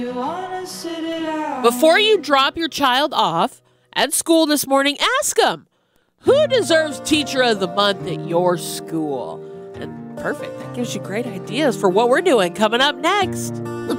Before you drop your child off at school this morning, ask them, who deserves Teacher of the Month at your school? And perfect. That gives you great ideas for what we're doing coming up next.